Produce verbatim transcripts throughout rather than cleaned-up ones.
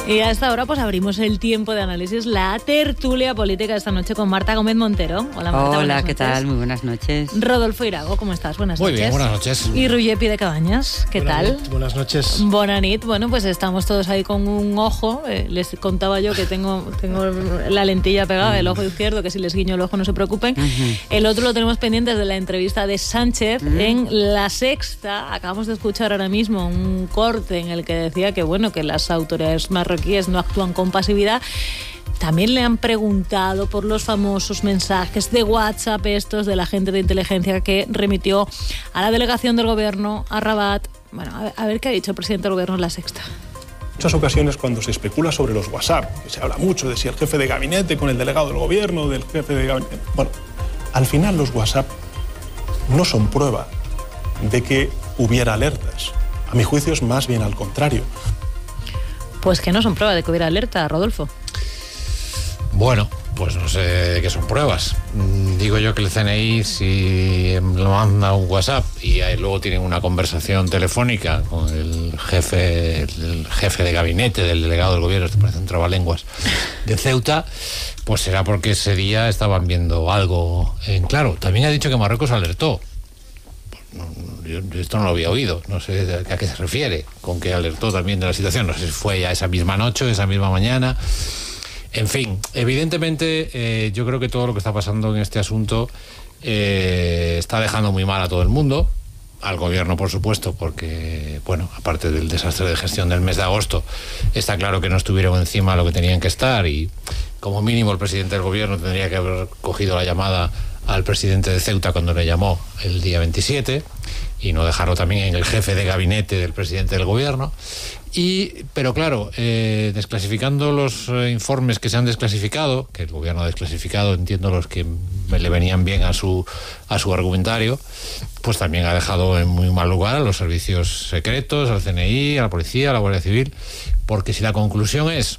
Y a esta hora pues abrimos el tiempo de análisis, la tertulia política esta noche con Marta Gómez Montero. Hola Marta. Hola, ¿qué tal? Muy buenas noches. Rodolfo Irago, ¿cómo estás? Buenas Muy noches. Muy bien, buenas noches. Y Ruyepi de Cabañas, ¿qué Buenas tal? Nit, buenas noches. Bona nit. Bueno, pues estamos todos ahí con un ojo. Eh, les contaba yo que tengo, tengo la lentilla pegada, el ojo izquierdo, que si les guiño el ojo no se preocupen. Uh-huh. El otro lo tenemos pendiente de la entrevista de Sánchez uh-huh. en La Sexta. Acabamos de escuchar ahora mismo un corte en el que decía que, bueno, que las autoridades marroquíes no actúan con pasividad. También le han preguntado por los famosos mensajes de WhatsApp estos de la gente de inteligencia que remitió a la delegación del gobierno a Rabat. Bueno, a ver, a ver qué ha dicho el presidente del gobierno en La Sexta. Muchas ocasiones cuando se especula sobre los WhatsApp, que se habla mucho de si el jefe de gabinete con el delegado del gobierno, del jefe de gabinete... Bueno, al final los WhatsApp no son prueba de que hubiera alertas. A mi juicio es más bien al contrario. Pues que no son prueba de que hubiera alerta, Rodolfo. Bueno, pues no sé de qué son pruebas. Digo yo que el C N I, si lo manda un WhatsApp y ahí luego tienen una conversación telefónica con el jefe, el jefe de gabinete del delegado del gobierno, esto parece un trabalenguas, de Ceuta, pues será porque ese día estaban viendo algo en claro. También ha dicho que Marruecos alertó. Yo esto no lo había oído, no sé a qué se refiere, con que alertó también de la situación, no sé si fue ya esa misma noche, esa misma mañana. En fin, evidentemente eh, yo creo que todo lo que está pasando en este asunto eh, está dejando muy mal a todo el mundo, al gobierno por supuesto, porque, bueno, aparte del desastre de gestión del mes de agosto, está claro que no estuvieron encima de lo que tenían que estar y como mínimo el presidente del gobierno tendría que haber cogido la llamada al presidente de Ceuta cuando le llamó el día veintisiete y no dejarlo también en el jefe de gabinete del presidente del gobierno. Y, pero claro, eh, desclasificando los eh, informes que se han desclasificado, que el gobierno ha desclasificado, entiendo los que me le venían bien a su, a su argumentario, pues también ha dejado en muy mal lugar a los servicios secretos, al C N I, a la policía, a la Guardia Civil, porque si la conclusión es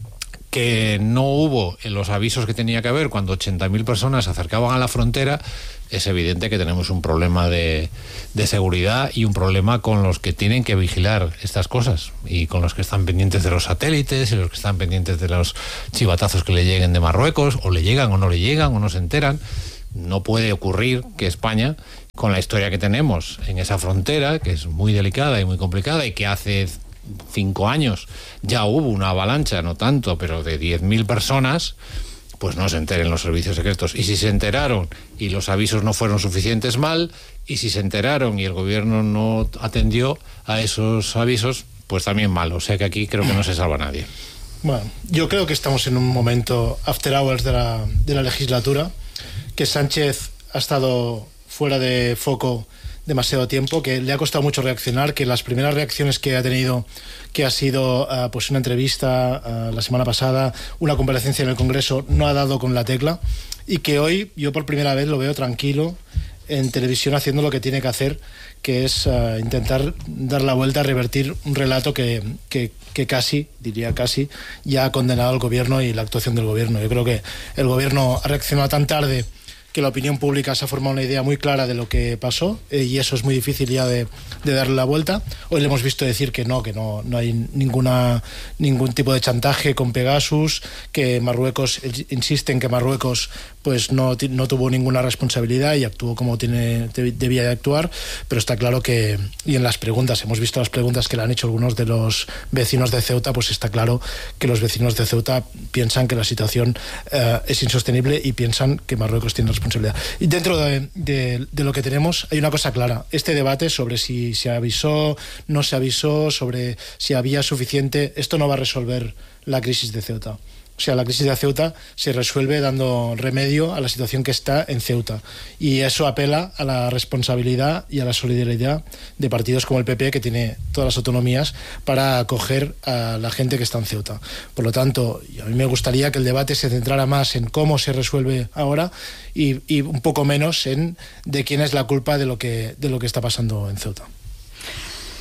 que no hubo en los avisos que tenía que haber cuando ochenta mil personas se acercaban a la frontera, es evidente que tenemos un problema de, de seguridad y un problema con los que tienen que vigilar estas cosas y con los que están pendientes de los satélites y los que están pendientes de los chivatazos que le lleguen de Marruecos, o le llegan o no le llegan o no se enteran. No puede ocurrir que España, con la historia que tenemos en esa frontera, que es muy delicada y muy complicada y que hace cinco años ya hubo una avalancha, no tanto, pero de diez mil personas, pues no se enteren los servicios secretos. Y si se enteraron y los avisos no fueron suficientes, mal. Y si se enteraron y el gobierno no atendió a esos avisos, pues también mal. O sea que aquí creo que no se salva nadie. Bueno, yo creo que estamos en un momento after hours de la, de la legislatura, que Sánchez ha estado fuera de foco demasiado tiempo, que le ha costado mucho reaccionar, que las primeras reacciones que ha tenido, que ha sido uh, pues una entrevista uh, la semana pasada, una comparecencia en el Congreso, no ha dado con la tecla, y que hoy yo por primera vez lo veo tranquilo en televisión haciendo lo que tiene que hacer, que es uh, intentar dar la vuelta, revertir un relato que, que, que casi, diría casi, ya ha condenado al gobierno y la actuación del gobierno. Yo creo que el gobierno ha reaccionado tan tarde que la opinión pública se ha formado una idea muy clara de lo que pasó, eh, y eso es muy difícil ya de, de darle la vuelta. Hoy le hemos visto decir que no, que no, no hay ninguna, ningún tipo de chantaje con Pegasus, que Marruecos, insiste en que Marruecos pues no, no tuvo ninguna responsabilidad y actuó como tiene, debía de actuar, pero está claro que, y en las preguntas, hemos visto las preguntas que le han hecho algunos de los vecinos de Ceuta, pues está claro que los vecinos de Ceuta piensan que la situación eh, es insostenible y piensan que Marruecos tiene responsabilidad. Y dentro de, de, de lo que tenemos hay una cosa clara: este debate sobre si se avisó, no se avisó, sobre si había suficiente, esto no va a resolver la crisis de Ceuta. O sea, la crisis de Ceuta se resuelve dando remedio a la situación que está en Ceuta, y eso apela a la responsabilidad y a la solidaridad de partidos como el P P, que tiene todas las autonomías para acoger a la gente que está en Ceuta. Por lo tanto, a mí me gustaría que el debate se centrara más en cómo se resuelve ahora y, y un poco menos en de quién es la culpa de lo que, de lo que está pasando en Ceuta.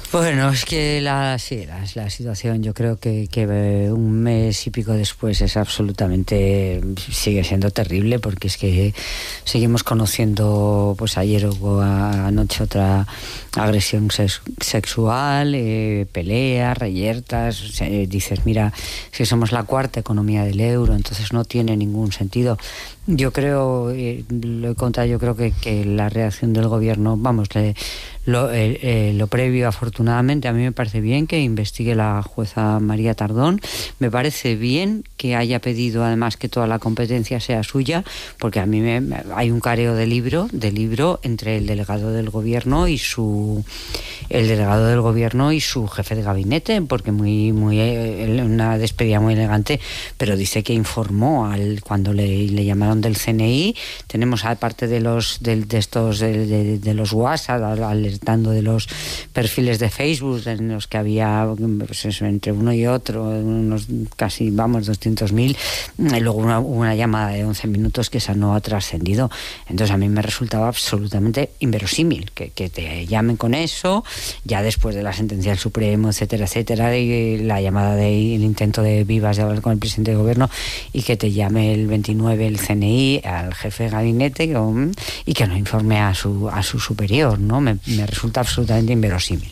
Bueno, es que la, sí, la, la situación yo creo que, que un mes y pico después es absolutamente, sigue siendo terrible, porque es que seguimos conociendo, pues ayer hubo anoche otra agresión sex, sexual, eh, peleas, reyertas, o sea, eh, dices, mira, si somos la cuarta economía del euro, entonces no tiene ningún sentido. Yo creo, eh, lo he contado, yo creo que, que la reacción del gobierno, vamos, le, lo, eh, eh, lo previo, afortunadamente, a mí me parece bien que investigue la jueza María Tardón, me parece bien que haya pedido además que toda la competencia sea suya, porque a mí me, hay un careo de libro, de libro entre el delegado del gobierno y su el delegado del gobierno y su jefe de gabinete, porque muy muy una despedida muy elegante, pero dice que informó al cuando le, le llamaron del C N I. Tenemos aparte de los de, de estos de, de, de los WhatsApp, alertando de los perfiles de Facebook en los que había, pues eso, entre uno y otro unos casi, vamos, doscientos mil, y luego una, una llamada de once minutos que esa no ha trascendido. Entonces a mí me resultaba absolutamente inverosímil que, que te llamen con eso, ya después de la sentencia del Supremo, etcétera, etcétera, y la llamada de el intento de Vivas de hablar con el presidente del gobierno, y que te llame el veintinueve el C N I al jefe de gabinete y que no informe a su a su superior, ¿no? Me, me resulta absolutamente inverosímil.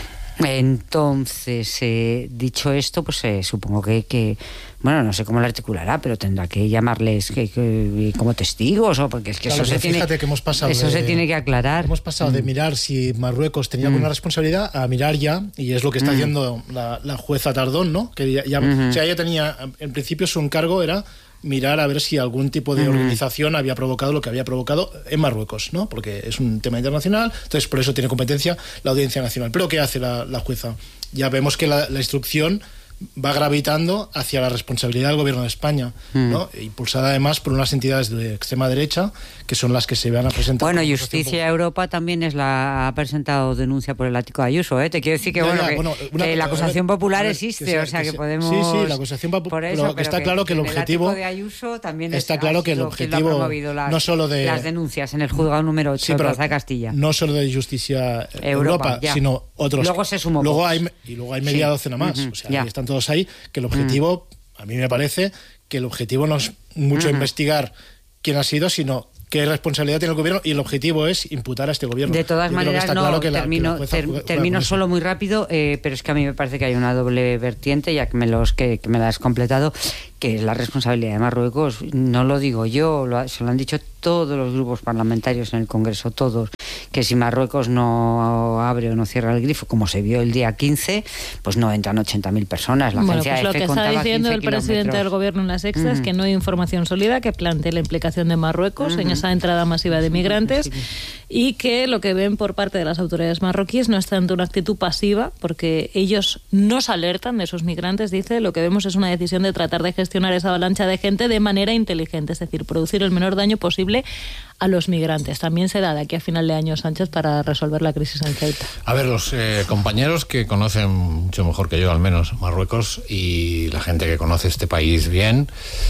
Entonces, eh, dicho esto, pues eh, supongo que, que, bueno, no sé cómo lo articulará, pero tendrá que llamarles que, que, como testigos, o porque es que claro, eso, se tiene, que hemos pasado eso de, se tiene que aclarar. Hemos pasado mm. de mirar si Marruecos tenía mm. alguna responsabilidad a mirar ya, y es lo que está mm. haciendo la, la jueza Tardón, ¿no? Que ya, ya, mm-hmm. o sea, ella tenía, en principio su encargo era mirar a ver si algún tipo de organización uh-huh. había provocado lo que había provocado en Marruecos, ¿no? Porque es un tema internacional, entonces por eso tiene competencia la Audiencia Nacional. Pero ¿qué hace la, la jueza? Ya vemos que la, la instrucción va gravitando hacia la responsabilidad del gobierno de España, mm. ¿no? Impulsada además por unas entidades de extrema derecha que son las que se van a presentar. Bueno, Justicia Europa también es la ha presentado denuncia por el ático de Ayuso, ¿eh? Te quiero decir que, ya, bueno, ya, que, bueno una, que la acusación ver, popular ver, existe, sea, o sea que, que podemos. Sí, sí, la acusación popular. Pero, pero está que, claro que el objetivo. El de Ayuso también está es, claro que el objetivo las, no solo de las denuncias en el juzgado número ocho sí, de Plaza de Castilla. No solo de Justicia Europa, Europa sino otros. Luego se sumó. Luego hay y luego hay media sí. docena más, uh-huh, o sea, ahí están todos ahí que el objetivo, mm. a mí me parece que el objetivo no es mucho mm. investigar quién ha sido, sino qué responsabilidad tiene el gobierno, y el objetivo es imputar a este gobierno. De todas Yo maneras, no, claro que la, termino, que la ter, juega, termino juega solo muy rápido, eh, pero es que a mí me parece que hay una doble vertiente, ya que me, los, que, que me la has completado, que es la responsabilidad de Marruecos. No lo digo yo, lo, se lo han dicho todos los grupos parlamentarios en el Congreso, todos, que si Marruecos no abre o no cierra el grifo, como se vio el día quince, pues no entran ochenta mil personas. La bueno, agencia pues lo F que está diciendo el presidente kilómetros. del gobierno en la Sexta mm. es que no hay información sólida que plantee la implicación de Marruecos mm. en esa entrada masiva de migrantes, y que lo que ven por parte de las autoridades marroquíes no es tanto una actitud pasiva, porque ellos nos alertan de esos migrantes, dice, lo que vemos es una decisión de tratar de gestionar esa avalancha de gente de manera inteligente, es decir, producir el menor daño posible a los migrantes. También se da de aquí a final de año, Sánchez, para resolver la crisis en Ceuta. A ver, los eh, compañeros que conocen mucho mejor que yo, al menos, Marruecos, y la gente que conoce este país bien,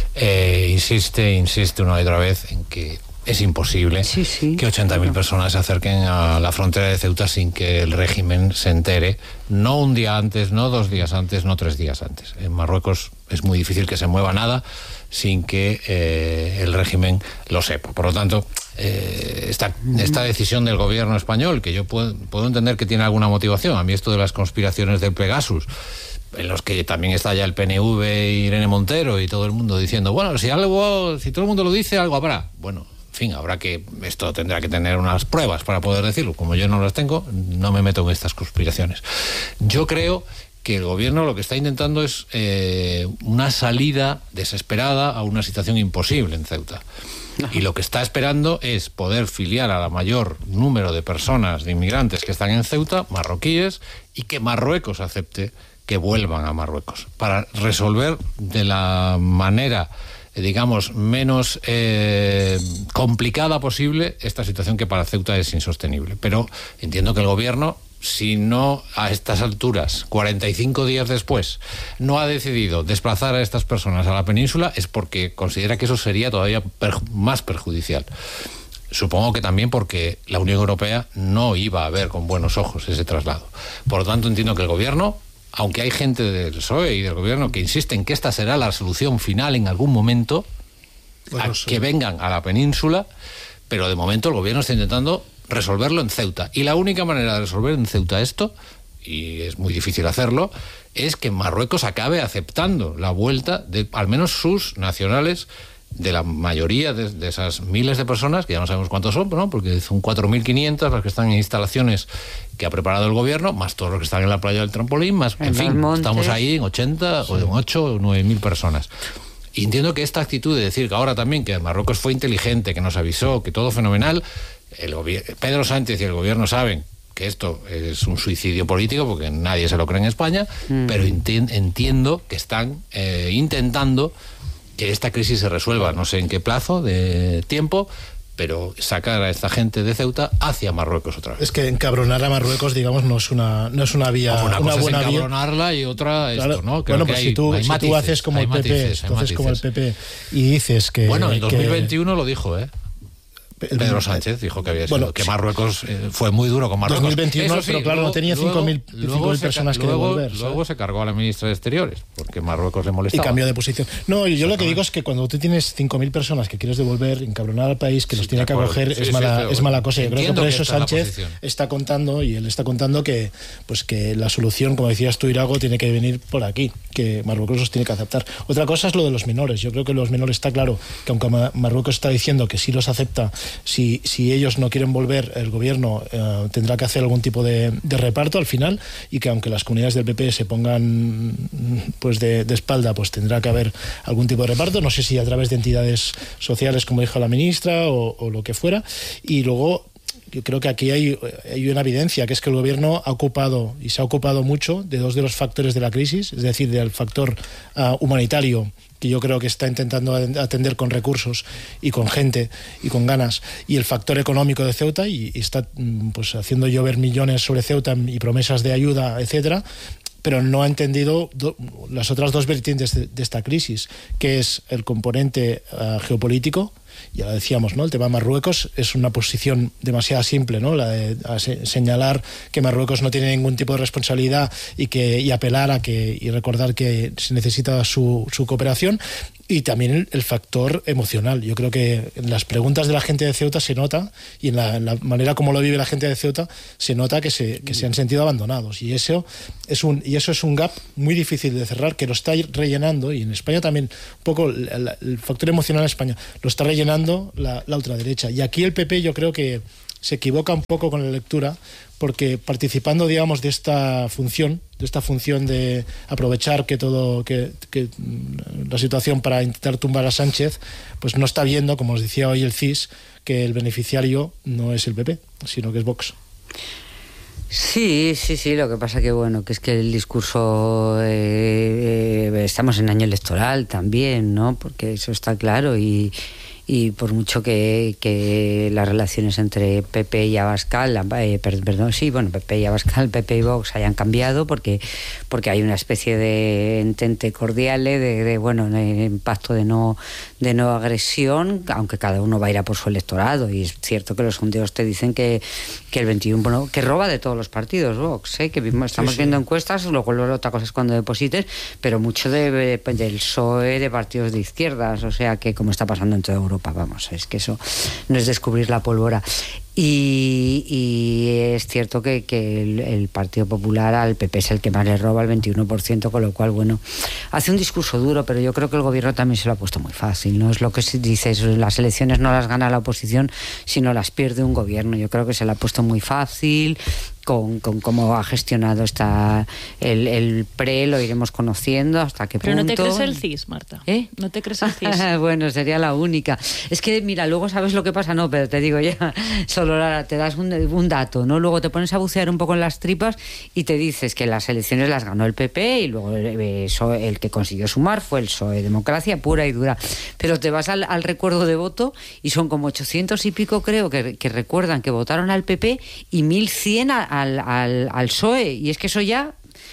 eh, insiste, insiste una y otra vez en que es imposible sí, sí, que ochenta mil personas se acerquen a la frontera de Ceuta sin que el régimen se entere, no un día antes, no dos días antes, no tres días antes. En Marruecos es muy difícil que se mueva nada sin que eh, el régimen lo sepa. Por lo tanto, eh, esta, esta decisión del gobierno español, que yo puedo, puedo entender que tiene alguna motivación, a mí esto de las conspiraciones del Pegasus, en los que también está ya el P N V, Irene Montero y todo el mundo diciendo, bueno, si algo, si todo el mundo lo dice, algo habrá. Bueno, en fin, habrá que, esto tendrá que tener unas pruebas para poder decirlo. Como yo no las tengo, no me meto en estas conspiraciones. Yo creo que el gobierno lo que está intentando es eh, una salida desesperada a una situación imposible en Ceuta. Y lo que está esperando es poder filiar a la mayor número de personas, de inmigrantes que están en Ceuta, marroquíes, y que Marruecos acepte que vuelvan a Marruecos, para resolver de la manera, digamos, menos eh, complicada posible esta situación que para Ceuta es insostenible. Pero entiendo que el gobierno, si no a estas alturas, cuarenta y cinco días después, no ha decidido desplazar a estas personas a la península, es porque considera que eso sería todavía perju- más perjudicial. Supongo que también porque la Unión Europea no iba a ver con buenos ojos ese traslado. Por lo tanto, entiendo que el gobierno, aunque hay gente del P S O E y del gobierno que insisten que esta será la solución final en algún momento, bueno, a sí. que vengan a la península, pero de momento el gobierno está intentando resolverlo en Ceuta. Y la única manera de resolver en Ceuta esto, y es muy difícil hacerlo, es que Marruecos acabe aceptando la vuelta de al menos sus nacionales, de la mayoría de, de esas miles de personas, que ya no sabemos cuántos son, ¿no? Porque son cuatro mil quinientas las que están en instalaciones que ha preparado el gobierno, más todos los que están en la playa del Trampolín, más, en, en fin, montes. Estamos ahí en ochenta sí. o en ocho o nueve mil personas. Y entiendo que esta actitud de decir que ahora también que Marruecos fue inteligente, que nos avisó, que todo fenomenal, el Pedro Sánchez y el gobierno saben que esto es un suicidio político porque nadie se lo cree en España, mm. pero enti- entiendo que están eh, intentando que esta crisis se resuelva, no sé en qué plazo de tiempo, pero sacar a esta gente de Ceuta hacia Marruecos otra vez. Es que encabronar a Marruecos, digamos, no es una no es una vía, una, una cosa buena es vía. encabronarla y otra claro. esto, ¿no? Creo bueno, que pues hay, si tú, hay si matices, tú haces como el P P, matices, tú haces como el P P y dices que bueno, en dos mil veintiuno que, lo dijo, ¿eh? El, Pedro Sánchez dijo que había sido, bueno, que sí. Marruecos eh, fue muy duro con Marruecos. dos mil veintiuno, Eso sí, pero claro, luego, no tenía cinco mil personas que luego, devolver. Luego ¿sabes? se cargó a la ministra de Exteriores, porque Marruecos le molestaba. Y cambió de posición. No, y yo lo que digo es que cuando tú tienes cinco mil personas que quieres devolver, encabronar al país, que sí, los tiene que acoger, sí, es, sí, mala, sí, es mala cosa. Yo creo que por eso Sánchez está contando, y él está contando que, pues que la solución, como decías tú, Irago, tiene que venir por aquí, que Marruecos los tiene que aceptar. Otra cosa es lo de los menores. Yo creo que los menores está claro que aunque Marruecos está diciendo que sí los acepta, si, si ellos no quieren volver, el gobierno eh, tendrá que hacer algún tipo de, de reparto al final, y que aunque las comunidades del P P se pongan pues de, de espalda, pues tendrá que haber algún tipo de reparto, no sé si a través de entidades sociales, como dijo la ministra, o, o lo que fuera. Y luego yo creo que aquí hay, hay una evidencia, que es que el gobierno ha ocupado, y se ha ocupado mucho, de dos de los factores de la crisis, es decir, del factor uh, humanitario, que yo creo que está intentando atender con recursos y con gente y con ganas, y el factor económico de Ceuta, y, y está pues haciendo llover millones sobre Ceuta y promesas de ayuda, etcétera, pero no ha entendido do, las otras dos vertientes de, de esta crisis, que es el componente uh, geopolítico. Ya decíamos, ¿no? El tema Marruecos es una posición demasiado simple, ¿no? La de se, señalar que Marruecos no tiene ningún tipo de responsabilidad y que y apelar a que y recordar que se necesita su, su cooperación. Y también el, el factor emocional. Yo creo que en las preguntas de la gente de Ceuta se nota, y en la, en la manera como lo vive la gente de Ceuta se nota que se, que se han sentido abandonados, y eso es un y eso es un gap muy difícil de cerrar, que lo está rellenando, y en España también un poco el, el factor emocional en España lo está rellenando la, la ultraderecha. Y aquí el P P yo creo que se equivoca un poco con la lectura, porque participando, digamos, de esta función, de esta función de aprovechar que todo, que, que la situación para intentar tumbar a Sánchez, pues no está viendo, como os decía hoy el C I S, que el beneficiario no es el P P, sino que es Vox. Sí, sí, sí, lo que pasa que bueno, que es que el discurso eh, eh, estamos en año electoral también, ¿no? Porque eso está claro, y y por mucho que, que las relaciones entre P P y Abascal, eh, perdón, sí, bueno, P P y Abascal, P P y Vox hayan cambiado, porque porque hay una especie de entente cordial de, de bueno, de pacto de no de no agresión, aunque cada uno va a ir a por su electorado, y es cierto que los sondeos te dicen que, que el veintiuno, bueno, que roba de todos los partidos Vox, ¿eh? Que estamos sí, sí. viendo encuestas, luego otra cosa es cuando deposites, pero mucho de, de, del P S O E, de partidos de izquierdas, o sea que como está pasando en toda Europa. Vamos, es que eso no es descubrir la pólvora. Y, y es cierto que, que el, el Partido Popular al P P es el que más le roba, el veintiuno por ciento, con lo cual, bueno, hace un discurso duro, pero yo creo que el gobierno también se lo ha puesto muy fácil, ¿no? Es lo que se dice, las elecciones no las gana la oposición, sino las pierde un gobierno. Yo creo que se lo ha puesto muy fácil, con, con cómo ha gestionado esta, el, el pre, lo iremos conociendo hasta qué Pero punto. ¿no te crees el C I S, Marta? ¿Eh? ¿No te crees el C I S? Bueno, sería la única. Es que, mira, luego sabes lo que pasa, no, pero te digo ya, solo te das un, un dato, ¿no? Luego te pones a bucear un poco en las tripas y te dices que las elecciones las ganó el P P, y luego el, el que consiguió sumar fue el P S O E, democracia pura y dura. Pero te vas al, al recuerdo de voto y son como ochocientos y pico, creo, que, que recuerdan que votaron al P P, y mil cien al, al, al P S O E, y es que eso ya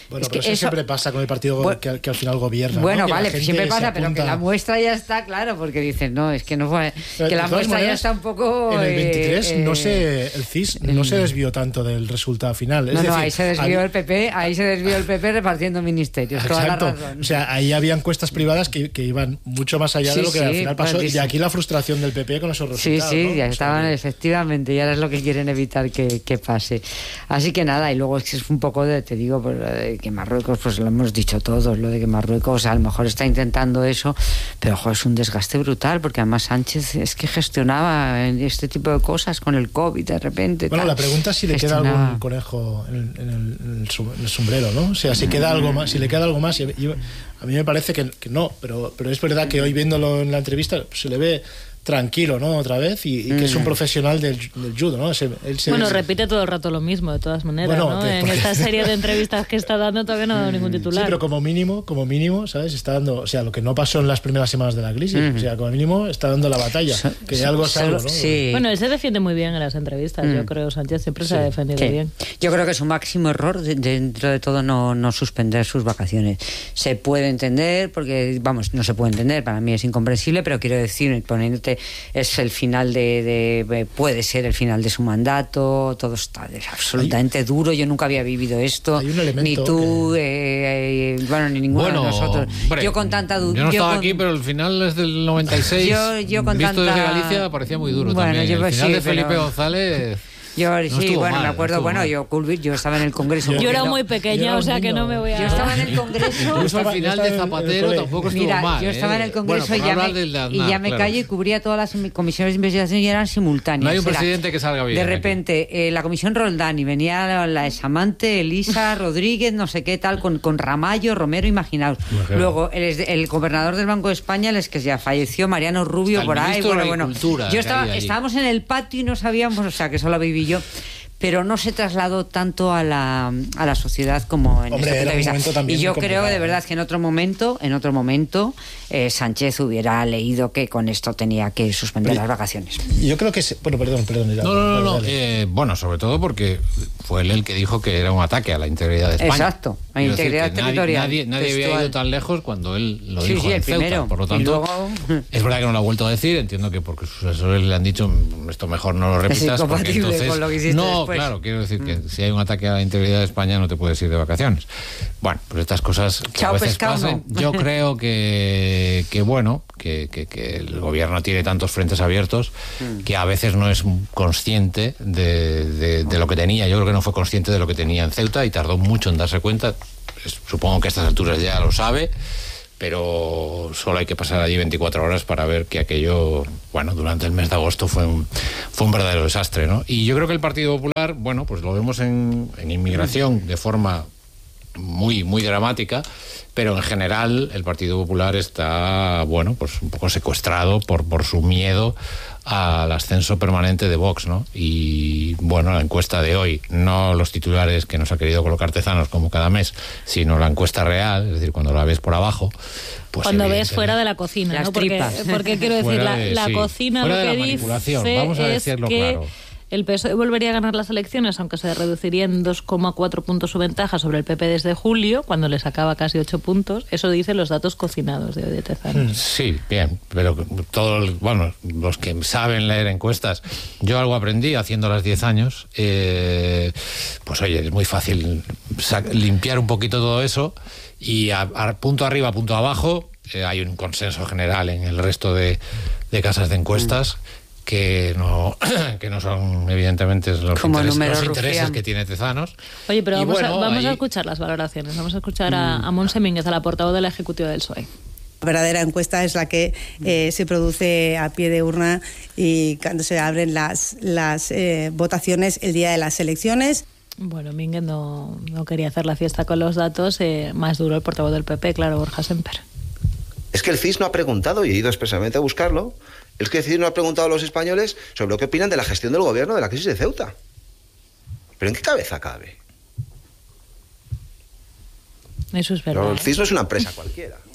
Bueno, es pero que eso, eso siempre pasa con el partido bueno, que, que al final gobierna. Bueno, ¿no? vale, gente siempre pasa, apunta... pero que la muestra ya está, claro, porque dicen, no, es que no fue. Pero que la muestra maneras, ya está un poco. En el veintitrés, eh, no se, el C I S no se desvió tanto del resultado final. Es no, decir, no, ahí se desvió ahí... el P P, ahí se desvió el P P repartiendo ministerios. Exacto. Toda la razón. O sea, ahí había encuestas privadas que, que iban mucho más allá sí, de lo que sí, al final pasó. pues, y aquí la frustración del P P con esos resultados. Sí, sí, ¿no? ya o estaban, sea, efectivamente, y ahora es lo que quieren evitar que, que pase. Así que nada, y luego es que es un poco de, te digo, pues, de que Marruecos, pues lo hemos dicho todos, lo de que Marruecos a lo mejor está intentando eso, pero ojo, es un desgaste brutal, porque además Sánchez es que gestionaba este tipo de cosas con el COVID de repente. Bueno, tal. la pregunta es si le gestionaba... queda algún conejo en, en, el, en, el, en el sombrero, ¿no? O sea, si queda algo más, si le queda algo más, y, y a mí me parece que, que no, pero, pero es verdad que hoy viéndolo en la entrevista pues, se le ve tranquilo, ¿no? Otra vez, y, y que mm. es un profesional del, del judo, ¿no? Se, él se, bueno, se... repite todo el rato lo mismo, de todas maneras, bueno, ¿no? que, En porque... esta serie de entrevistas que está dando todavía no ha dado ningún titular. Sí, pero como mínimo, como mínimo, ¿sabes? Está dando, o sea, lo que no pasó en las primeras semanas de la crisis, mm. o sea, como mínimo está dando la batalla, so, que so, algo es algo, ¿no? Sí. Bueno, él se defiende muy bien en las entrevistas, mm. yo creo, Sánchez siempre sí. se ha defendido sí. bien. Yo creo que es un máximo error de, dentro de todo no, no suspender sus vacaciones. Se puede entender, porque, vamos, no se puede entender, para mí es incomprensible, pero quiero decir, poniéndote, es el final de, de puede ser el final de su mandato, todo está es absolutamente hay, duro, yo nunca había vivido esto, ni tú que... eh, eh, bueno, ni ninguno bueno, de nosotros hombre, yo con tanta duda yo no estaba con... aquí, pero el final es del noventa y seis yo, yo con visto tanta... desde Galicia parecía muy duro bueno, también yo, el final sí, de Felipe pero... González Yo no sí, bueno, mal, me acuerdo, no bueno, mal. yo yo estaba en el Congreso. Yo, yo era muy pequeña, era o sea niño. que no me voy a... Yo estaba en el Congreso. Incluso al final de Zapatero tampoco estuvo Mira, mal. yo estaba ¿eh? en el Congreso bueno, y, ya me, Aznar, y ya me claro. callo y cubría todas las comisiones de investigación y eran simultáneas. No hay un Era, presidente que salga bien. de repente, eh, la comisión Roldán y venía la, la examante Elisa Rodríguez, no sé qué tal, con, con Ramallo, Romero, imaginaos. Imagino. Luego, el, el gobernador del Banco de España, el que ya falleció, Mariano Rubio, Hasta por ahí. Bueno, bueno. Yo estaba, estábamos en el patio y no sabíamos, o sea, que solo viví yo. Pero no se trasladó tanto a la, a la sociedad como en Hombre, este punto de vista. Y yo creo de verdad que en otro momento, en otro momento, eh, Sánchez hubiera leído que con esto tenía que suspender Pero, las vacaciones. Yo creo que se, bueno, perdón, perdón. No, no, no, no. Eh, bueno, sobre todo porque fue él el que dijo que era un ataque a la integridad de España. Exacto, a la integridad territorial. Nadie, nadie, nadie había ido tan lejos cuando él lo sí, dijo sí, en el Ceuta. Primero. Por lo tanto, luego... es verdad que no lo ha vuelto a decir. Entiendo que porque sus asesores le han dicho esto mejor no lo repitas. Es incompatible entonces, con lo que hiciste no, después. Claro, quiero decir que mm. si hay un ataque a la integridad de España no te puedes ir de vacaciones. Bueno, pues estas cosas que Chao, a veces pescado, pasan. No. Yo creo que, que bueno, que, que, que el gobierno tiene tantos frentes abiertos mm. que a veces no es consciente de, de, de lo que tenía. Yo creo que no fue consciente de lo que tenía en Ceuta y tardó mucho en darse cuenta. Supongo que a estas alturas ya lo sabe, pero solo hay que pasar allí veinticuatro horas para ver que aquello, bueno, durante el mes de agosto fue un, fue un verdadero desastre, ¿no? Y yo creo que el Partido Popular, bueno, pues lo vemos en, en inmigración de forma muy, muy dramática, pero en general el Partido Popular está, bueno, pues un poco secuestrado por, por su miedo al ascenso permanente de Vox, ¿no? Y bueno, la encuesta de hoy, no los titulares que nos ha querido colocar Tezanos como cada mes, sino la encuesta real, es decir, cuando la ves por abajo, pues cuando ves fuera de la cocina, las ¿no? Porque, porque quiero decir, la, de, la sí, cocina fuera lo de que la manipulación, dice vamos a es decirlo que claro. El P S O E volvería a ganar las elecciones, aunque se reduciría en dos coma cuatro puntos su ventaja sobre el P P desde julio, cuando le sacaba casi ocho puntos. Eso dicen los datos cocinados de, de Tezanos. Sí, bien, pero todos, bueno, los que saben leer encuestas, yo algo aprendí haciéndolas diez años, eh, pues oye, es muy fácil limpiar un poquito todo eso y a, a punto arriba, punto abajo, eh, hay un consenso general en el resto de, de casas de encuestas. Mm. que no que no son evidentemente los, interes, los intereses que tiene Tezanos. Oye, pero vamos, bueno, a, vamos ahí... a escuchar las valoraciones. Vamos a escuchar a, a Montse Mínguez, a la portavoz de la Ejecutiva del P S O E. La verdadera encuesta es la que eh, se produce a pie de urna y cuando se abren las, las eh, votaciones el día de las elecciones. Bueno, Mínguez no, no quería hacer la fiesta con los datos. Eh, más duro el portavoz del P P, claro, Borja Semper. Es que el C I S no ha preguntado, y he ido expresamente a buscarlo, es que el C I S no ha preguntado a los españoles sobre lo que opinan de la gestión del gobierno de la crisis de Ceuta. ¿Pero en qué cabeza cabe? Eso es verdad. Pero el C I S no es una empresa cualquiera.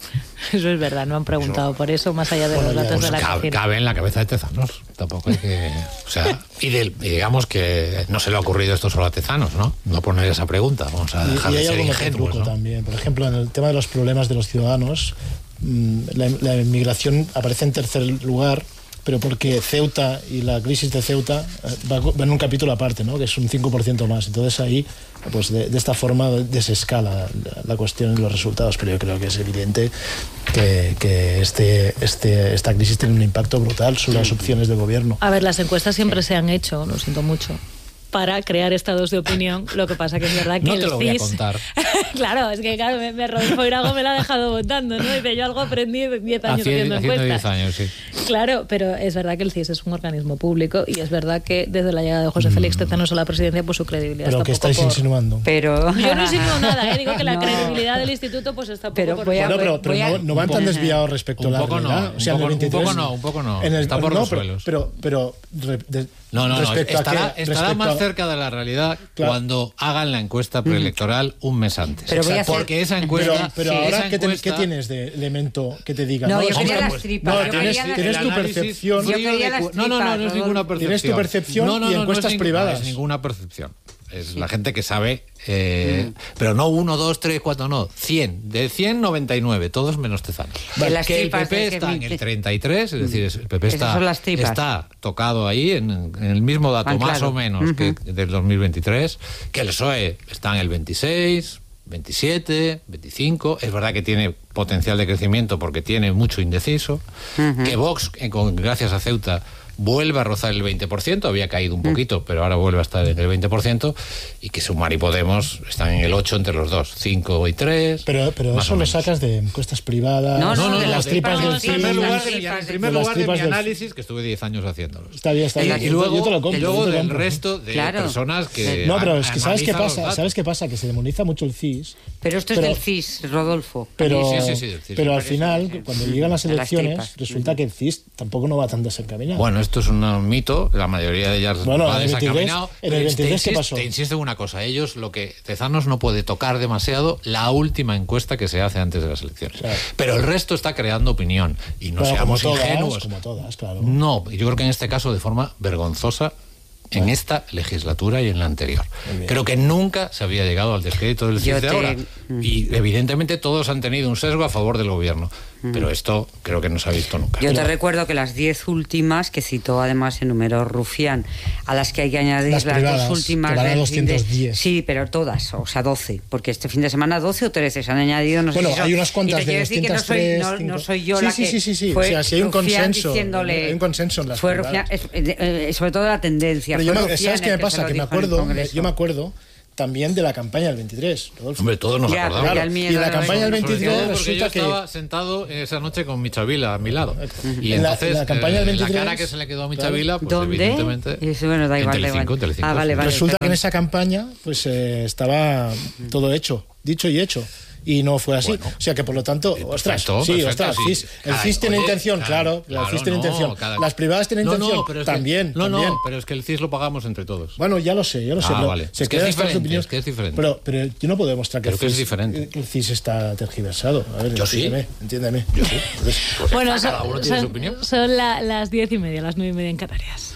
Eso es verdad, no han preguntado por eso, más allá de Bueno, los ya, datos Pues de la cabe, cocina. cabe en la cabeza de Tezanos. Tampoco hay que. O sea, y, del- y digamos que no se le ha ocurrido esto solo a Tezanos, ¿no? No poner esa pregunta. Vamos a Y, dejar y de hay ser algún otro ingenuos, truco ¿no? también. Por ejemplo, en el tema de los problemas de los ciudadanos, mmm, la, la inmigración aparece en tercer lugar, pero porque Ceuta y la crisis de Ceuta eh, va, va en un capítulo aparte, ¿no? Que es un cinco por ciento más. Entonces ahí, pues de, de esta forma desescala la, la cuestión y los resultados. Pero yo creo que es evidente que, que este, este, esta crisis tiene un impacto brutal sobre las opciones de gobierno. A ver, las encuestas siempre se han hecho, lo siento mucho, para crear estados de opinión. Lo que pasa que es verdad que No el te lo voy a C I S contar. Claro, es que claro, me, me Rodolfo Irago me la ha dejado votando, ¿no? Dice, yo algo aprendí en diez años Haci- haciendo haciendo diez encuestas. años, sí. Claro, pero es verdad que el C I S es un organismo público y es verdad que desde la llegada de José Félix Tezanos a la presidencia, pues su credibilidad Pero está que un poco estáis por... insinuando. Pero... Yo no insinúo nada, ¿eh? Digo que la No. credibilidad del instituto pues está un poco Pero por... voy a- Bueno, pero, pero voy a- no, no van tan desviados respecto Un a la poco no, realidad. un O sea, en el poco- un veintitrés, poco no, un poco no. En el, Está por no, los pero, suelos. Pero, pero, re- de- No, no, no. respecto a Estará, qué- estará respecto más a- cerca de la realidad Claro. cuando hagan la encuesta preelectoral un mes antes. Pero voy a hacer- Porque esa Pero, encuesta. pero sí, ahora, esa ¿qué, ten- encuesta- qué tienes de elemento que te diga? No, yo es quería que- las tripas, No, yo tienes, quería las- tienes el tu análisis percepción. Yo frío quería de las cu- no, no, no, no es tripas, ninguna Rodolfo. percepción. Tienes tu percepción No, no, y no, no encuestas es ning- privadas. No es ninguna percepción. Es la gente que sabe, eh, pero no uno, dos, tres, cuatro, no, cien. De cien, noventa y nueve, todos menos Tezanos. De las Que el tripas P P de que está en vi- el treinta y tres, es decir, es- el P P Esas está, son las tripas. está tocado ahí en, en el mismo dato, Ah, más claro. o menos, que del dos mil veintitrés, que el P S O E está en el veintiséis, veintisiete, veinticinco. Es verdad que tiene potencial de crecimiento porque tiene mucho indeciso. Que Vox, eh, con, gracias a Ceuta, vuelve a rozar el veinte por ciento, había caído un poquito, pero ahora vuelve a estar en el veinte por ciento, y que Sumar y Podemos están en el ocho entre los dos, cinco y tres. Pero, pero más eso o lo menos. sacas de encuestas privadas, No, no, de no, las de- tripas no, del sí, En primer C I S. lugar, las de mi, tripas en de- primer de las lugar de mi tripas del- análisis, que estuve diez años haciéndolo. Está bien, está Y, bien. y luego, yo te lo compro, y luego yo te lo del compro. resto de Claro. personas que. No, pero an- es que ¿sabes qué analizan los pasa? datos. ¿Sabes qué pasa? Que se demoniza mucho el C I S. Pero esto es Pero- del C I S, Rodolfo. Pero, Sí, sí, sí, del C I S. pero al Por eso, final, sí. cuando llegan las De las elecciones, tripas. resulta que el C I S tampoco no va tan desencaminado. Bueno, esto es un mito, la mayoría de ellas Bueno, va en el veintitrés, desencaminado. en el Te- veintitrés, te ¿qué insisto- pasó? Te insisto en una cosa, ellos lo que Tezanos no puede tocar demasiado la última encuesta que se hace antes de las elecciones. Claro. Pero el resto está creando opinión y no Pero seamos como todas, ingenuos. como todas, claro. No, yo creo que en este caso de forma vergonzosa en esta legislatura y en la anterior. Creo que nunca se había llegado al descrédito del C I S Yo de te- ahora. Mm. Y evidentemente todos han tenido un sesgo a favor del gobierno. Pero esto creo que no se ha visto nunca. Yo te recuerdo que las diez últimas, que citó además el número Rufián, a las que hay que añadir Las las, privadas, dos últimas que van a del fin de- doscientos diez. Sí, pero todas, o sea, doce, porque este fin de semana doce o trece se han añadido, no sé Bueno, si son- hay unas cuantas y te de quiero decir que no soy, doscientos tres, no, no cinco. soy yo Sí, la sí, que sí, sí, sí. fue O sea, si hay un Rufián consenso, diciéndole- hay un consenso en las fue privadas. Rufián, es- eh, eh, sobre todo la tendencia. Pero yo fue me- Rufián ¿sabes qué el me se pasa? lo Que me dijo en el acuerdo, Congreso. yo me acuerdo también de la campaña del veintitrés, Rodolfo. Hombre, todos nos Ya, acordamos. ya el miedo Y en la de la campaña del Sobre todo veintitrés Porque yo resulta que... estaba sentado esa noche con Michavila a mi lado. Y En la- entonces, en la campaña del eh, veintitrés, la cara que se le quedó a Michavila, pues ¿Dónde? evidentemente... Y eso, bueno, da igual, en da Telecinco, igual. Telecinco, Ah, vale, sí. vale. Resulta que perdón. en esa campaña pues eh, estaba todo hecho, dicho y hecho. Y no fue así. Bueno. O sea que por lo tanto, Eh, ostras, perfecto, sí, perfecto, ostras, sí. C I S- el Cada- C I S tiene oye, intención, cada- claro, el claro, C I S tiene no, intención. cada- Las privadas tienen No, intención, no, pero es que- también, no, también. no, pero es que el C I S lo pagamos entre todos. Bueno, ya lo sé, ya lo sé. Ah, pero vale. Se Es que crean es estas diferente, opiniones, es que es diferente. Pero, pero yo no puedo demostrar que, Creo el que es C I S diferente. que el C I S está tergiversado. A ver, Yo sí. entiéndeme, entiéndeme. Yo sí. Entonces, Bueno, cada son, uno tiene su son- opinión. son la- las diez y media, las nueve y media en Canarias.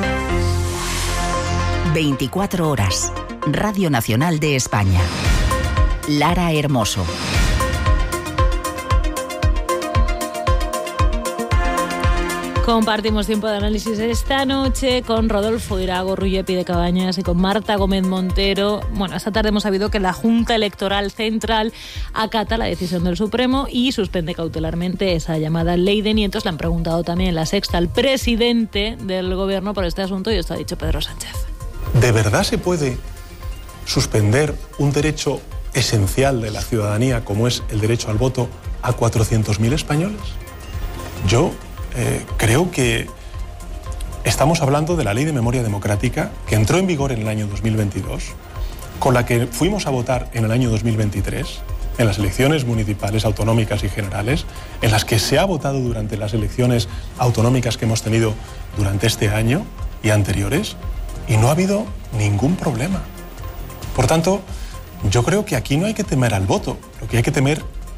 veinticuatro horas. Radio Nacional de España. Lara Hermoso. Compartimos tiempo de análisis esta noche con Rodolfo Irago, Rullepi de Cabañas y con Marta Gómez Montero. Bueno, esta tarde hemos sabido que la Junta Electoral Central acata la decisión del Supremo y suspende cautelarmente esa llamada ley de nietos. Le han preguntado también en La Sexta al presidente del gobierno por este asunto y esto ha dicho Pedro Sánchez. ¿De verdad se puede suspender un derecho esencial de la ciudadanía como es el derecho al voto a cuatrocientos mil españoles? Yo eh, creo que estamos hablando de la Ley de Memoria Democrática que entró en vigor en el año dos mil veintidós, con la que fuimos a votar en el año dos mil veintitrés, en las elecciones municipales, autonómicas y generales, en las que se ha votado durante las elecciones autonómicas que hemos tenido durante este año y anteriores, y no ha habido ningún problema. Por tanto, yo creo que aquí no hay que temer al voto, lo que hay que temer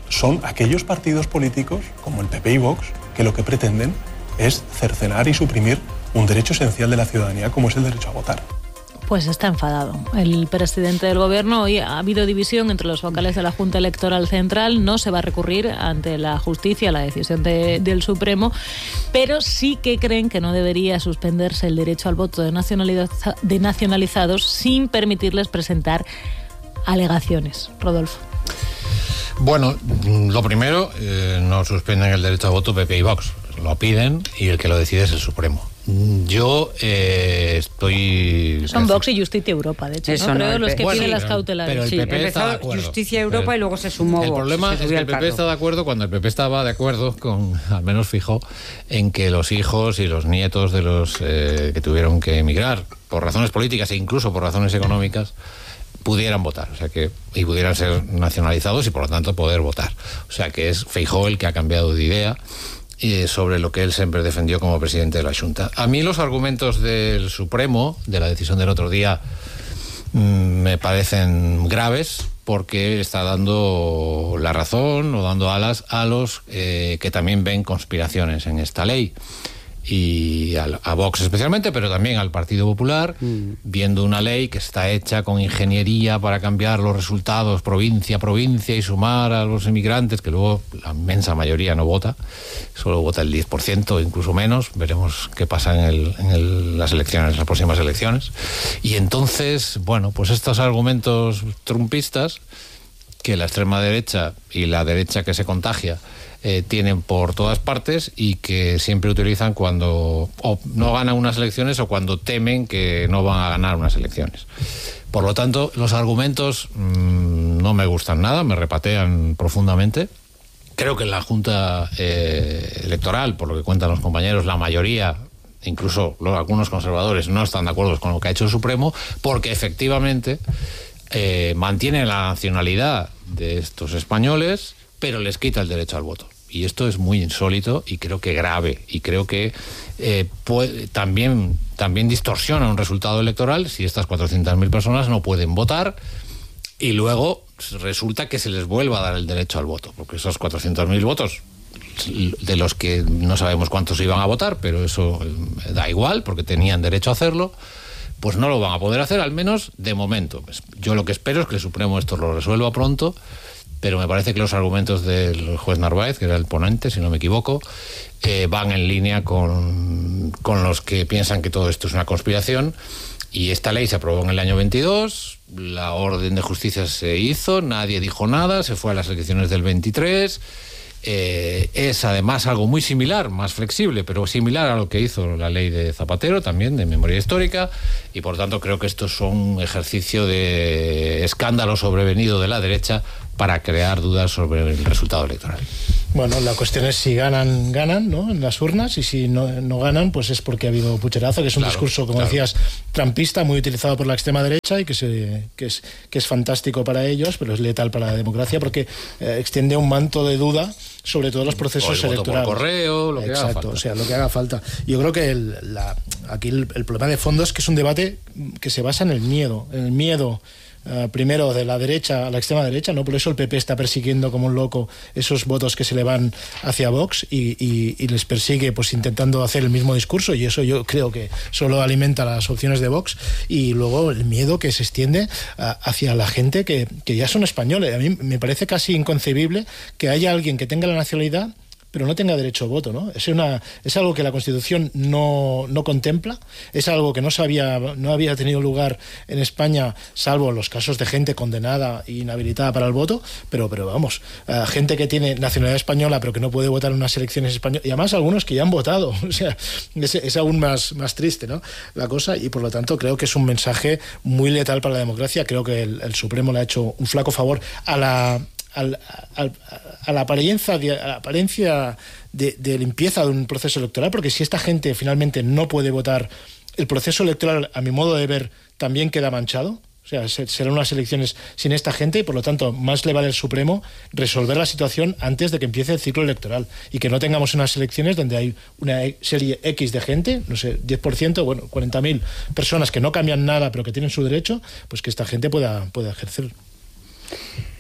son aquellos partidos políticos, como el P P y Vox, que lo que pretenden es cercenar y suprimir un derecho esencial de la ciudadanía, como es el derecho a votar. Pues está enfadado el presidente del gobierno. Hoy ha habido división entre los vocales de la Junta Electoral Central. No se va a recurrir ante la justicia la decisión de, del Supremo, pero sí que creen que no debería suspenderse el derecho al voto de, nacionaliza, de nacionalizados sin permitirles presentar alegaciones. Rodolfo. Bueno, lo primero, eh, no suspenden el derecho a voto P P y Vox. Lo piden y el que lo decide es el Supremo. Yo eh, estoy... Son Vox y Justicia Europa, de hecho, Eso ¿no? no, Creo los que bueno, piden pero, las cautelares. Pero el sí, P P está de empezó acuerdo. Justicia Europa pero, y luego se sumó El Vox, problema es que el P P está de acuerdo cuando el P P estaba de acuerdo con, al menos fijo, en que los hijos y los nietos de los eh, que tuvieron que emigrar por razones políticas e incluso por razones económicas pudieran votar, o sea que y pudieran ser nacionalizados y por lo tanto poder votar. O sea que es Feijóo el que ha cambiado de idea y sobre lo que él siempre defendió como presidente de la Xunta. A mí los argumentos del Supremo, de la decisión del otro día, me parecen graves porque está dando la razón o dando alas a los eh, que también ven conspiraciones en esta ley. Y a, a Vox especialmente, pero también al Partido Popular, mm. viendo una ley que está hecha con ingeniería para cambiar los resultados provincia a provincia y sumar a los inmigrantes, que luego la inmensa mayoría no vota, solo vota el diez por ciento, incluso menos. Veremos qué pasa en, el, en el, las elecciones, las próximas elecciones. Y entonces, bueno, pues estos argumentos trumpistas que la extrema derecha y la derecha que se contagia Eh, tienen por todas partes y que siempre utilizan cuando o no ganan unas elecciones o cuando temen que no van a ganar unas elecciones. Por lo tanto, los argumentos mmm, no me gustan nada, me repatean profundamente. Creo que en la Junta eh, Electoral, por lo que cuentan los compañeros, la mayoría, incluso los, algunos conservadores, no están de acuerdo con lo que ha hecho el Supremo, porque efectivamente eh, mantiene la nacionalidad de estos españoles, pero les quita el derecho al voto. Y esto es muy insólito y creo que grave. Y creo que eh, puede, también, también distorsiona un resultado electoral si estas cuatrocientas mil personas no pueden votar y luego resulta que se les vuelva a dar el derecho al voto. Porque esos cuatrocientos mil votos, de los que no sabemos cuántos iban a votar, pero eso da igual porque tenían derecho a hacerlo, pues no lo van a poder hacer, al menos de momento. Yo lo que espero es que el Supremo esto lo resuelva pronto, pero me parece que los argumentos del juez Narváez, que era el ponente, si no me equivoco, eh, van en línea con, con los que piensan que todo esto es una conspiración. Y esta ley se aprobó en el año veintidós, la orden de justicia se hizo, nadie dijo nada, se fue a las elecciones del veintitrés. Eh, es además algo muy similar, más flexible, pero similar a lo que hizo la ley de Zapatero, también de memoria histórica, y por tanto creo que esto es un ejercicio de escándalo sobrevenido de la derecha para crear dudas sobre el resultado electoral. Bueno, la cuestión es si ganan, ganan, ¿no?, en las urnas, y si no, no ganan, pues es porque ha habido pucherazo, que es un claro, discurso, como claro. decías, trampista, muy utilizado por la extrema derecha y que, se, que, es, que es fantástico para ellos, pero es letal para la democracia porque eh, extiende un manto de duda sobre todos los procesos o el electorales. Voto por correo, lo que Exacto, haga falta. O sea, lo que haga falta. Yo creo que el, la, aquí el, el problema de fondo es que es un debate que se basa en el miedo, en el miedo Uh, primero de la derecha a la extrema derecha, ¿no? Por eso el P P está persiguiendo como un loco esos votos que se le van hacia Vox y, y, y les persigue pues intentando hacer el mismo discurso, y eso yo creo que solo alimenta las opciones de Vox. Y luego el miedo que se extiende uh, hacia la gente que, que ya son españoles. A mí me parece casi inconcebible que haya alguien que tenga la nacionalidad pero no tenga derecho a voto, ¿no? Es una es algo que la Constitución no, no contempla, es algo que no sabía, no había tenido lugar en España, salvo los casos de gente condenada e inhabilitada para el voto, pero, pero vamos, uh, gente que tiene nacionalidad española pero que no puede votar en unas elecciones españolas, y además algunos que ya han votado, o sea, es, es aún más, más triste, ¿no?, la cosa, y por lo tanto creo que es un mensaje muy letal para la democracia. Creo que el, el Supremo le ha hecho un flaco favor a la Al, al, a la apariencia, de, a la apariencia de, de limpieza de un proceso electoral, porque si esta gente finalmente no puede votar, el proceso electoral, a mi modo de ver, también queda manchado. O sea, serán unas elecciones sin esta gente y por lo tanto más le vale al Supremo resolver la situación antes de que empiece el ciclo electoral y que no tengamos unas elecciones donde hay una serie X de gente, no sé, diez por ciento, bueno, cuarenta mil personas que no cambian nada pero que tienen su derecho, pues que esta gente pueda, pueda ejercer.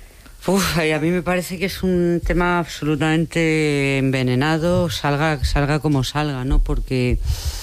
Uf, a mí me parece que es un tema absolutamente envenenado, salga, salga como salga, ¿no? Porque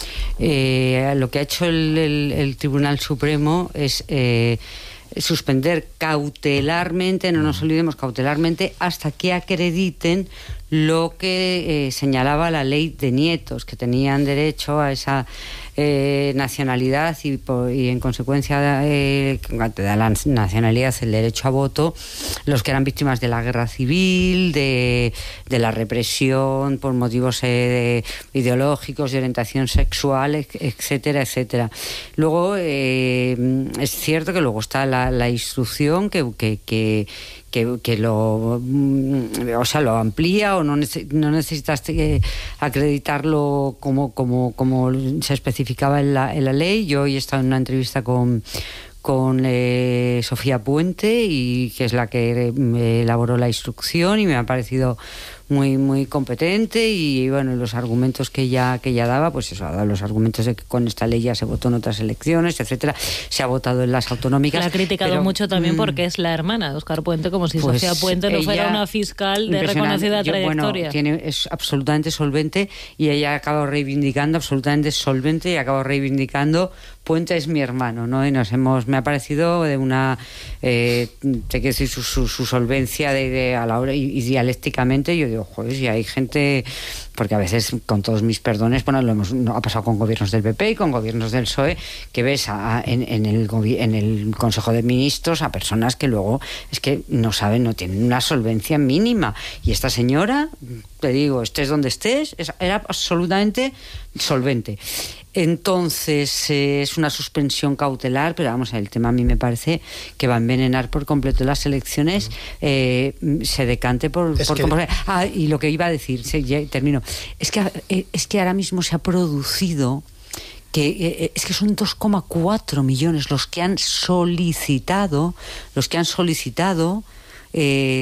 eh, lo que ha hecho el, el, el Tribunal Supremo es eh, suspender cautelarmente, no nos olvidemos, cautelarmente, hasta que acrediten lo que eh, señalaba la ley de nietos, que tenían derecho a esa eh, nacionalidad y, por, y en consecuencia eh, te da la nacionalidad el derecho a voto los que eran víctimas de la guerra civil, de, de la represión por motivos eh, de, ideológicos, de orientación sexual, etcétera, etcétera. Luego eh, es cierto que luego está la, la instrucción que, que, que Que, que lo o sea lo amplía o no, nece, no necesitas eh, acreditarlo como, como, como se especificaba en la, en la ley. Yo hoy he estado en una entrevista con con eh, Sofía Puente, y que es la que eh, elaboró la instrucción, y me ha parecido muy muy competente, y bueno, los argumentos que ella que ella daba, pues eso, ha dado los argumentos de que con esta ley ya se votó en otras elecciones, etcétera, se ha votado en las autonómicas. La ha criticado pero, mucho también mmm, porque es la hermana de Óscar Puente, como si pues Sofía Puente no fuera una fiscal de reconocida Yo, trayectoria. Bueno, tiene, es absolutamente solvente, y ella acaba reivindicando, absolutamente solvente, y acaba reivindicando Puente es mi hermano, ¿no? Y nos hemos, me ha parecido de una, eh, te quiero decir, su, su, su solvencia de, de a la hora y, y dialécticamente, yo digo, joder, si hay gente, porque a veces, con todos mis perdones, bueno, lo hemos, no, ha pasado con gobiernos del P P y con gobiernos del P S O E, que ves a, a, en, en, el, en el Consejo de Ministros a personas que luego es que no saben, no tienen una solvencia mínima, y esta señora, te digo, estés donde estés, es, era absolutamente solvente. Entonces eh, es una suspensión cautelar, pero vamos, el tema a mí me parece que va a envenenar por completo las elecciones, eh, se decante por... por que... Ah, y lo que iba a decir, sí, ya termino, es que, eh, es que ahora mismo se ha producido que eh, es que son dos coma cuatro millones los que han solicitado, los que han solicitado Eh,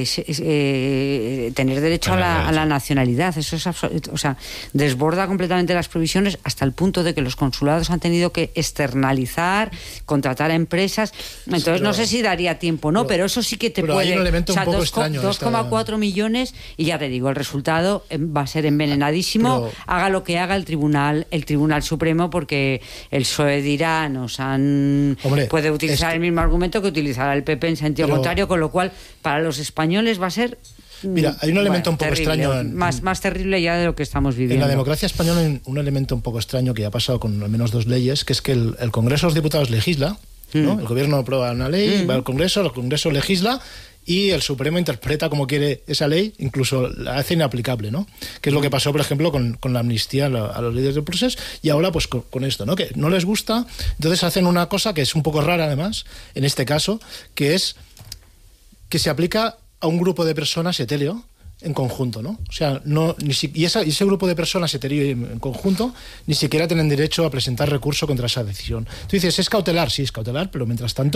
eh, tener derecho a la, a la nacionalidad. Eso es absoluto, o sea, desborda completamente las provisiones, hasta el punto de que los consulados han tenido que externalizar, contratar a empresas. Entonces, sí, pero, no sé si daría tiempo, ¿no? Pero, pero eso sí que te pero puede... Hay un elemento o sea, un poco extraño. dos coma cuatro millones, y ya te digo, el resultado va a ser envenenadísimo, pero, haga lo que haga el Tribunal el Tribunal Supremo, porque el P S O E dirá, nos han... Hombre, puede utilizar es que, el mismo argumento que utilizará el P P en sentido pero, contrario, con lo cual, para los españoles va a ser... Mira, hay un elemento bueno, un poco terrible, extraño. En, más, más terrible ya de lo que estamos viviendo. En la democracia española hay un elemento un poco extraño que ya ha pasado con al menos dos leyes, que es que el, el Congreso de los Diputados legisla, mm. ¿no? El gobierno aprueba una ley, mm. va al Congreso, el Congreso legisla, y el Supremo interpreta como quiere esa ley, incluso la hace inaplicable, ¿no? Que es lo que pasó, por ejemplo, con, con la amnistía a los líderes del proceso, y ahora pues con, con esto, ¿no? Que no les gusta, entonces hacen una cosa que es un poco rara además, en este caso, que es que se aplica a un grupo de personas etéreo en conjunto, ¿no? O sea, no ni si, y, esa, y ese grupo de personas etéreo en conjunto ni siquiera tienen derecho a presentar recurso contra esa decisión. Tú dices, es cautelar, sí, es cautelar, pero mientras tanto